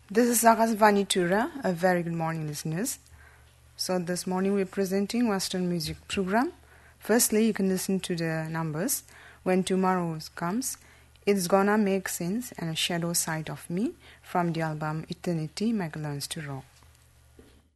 This is Akashvani Tura. A very good morning, listeners. So this morning we're presenting Western music program. Firstly, you can listen to the numbers. When Tomorrow Comes, It's Gonna Make Sense, and A Shadow Side of Me from the album Eternity, Michael Learns to Rock.